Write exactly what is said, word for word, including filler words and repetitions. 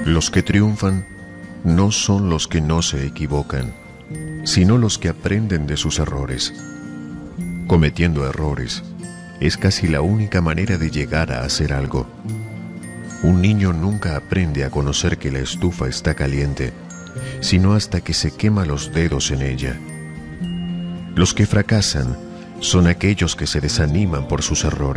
Los que triunfan no son los que no se equivocan, sino los que aprenden de sus errores. Cometiendo errores es casi la única manera de llegar a hacer algo. Un niño nunca aprende a conocer que la estufa está caliente, sino hasta que se quema los dedos en ella. Los que fracasan son aquellos que se desaniman por sus errores.